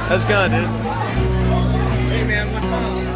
How's it going, dude? Hey man, what's up?